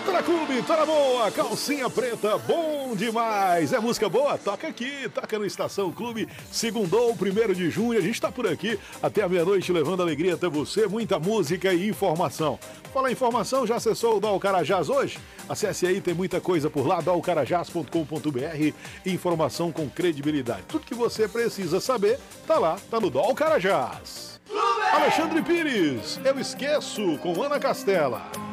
na clube, tá na boa, calcinha preta, bom demais. É música boa? Toca aqui, toca no Estação Clube. Segundou, 1º de junho, a gente tá por aqui até a meia-noite, levando alegria até você, muita música e informação. Fala em informação, já acessou o Dol Carajás hoje? Acesse aí, tem muita coisa por lá, dolcarajás.com.br, informação com credibilidade. Tudo que você precisa saber, tá lá, tá no Dol Carajás. Alexandre Pires, Eu Esqueço, com Ana Castela.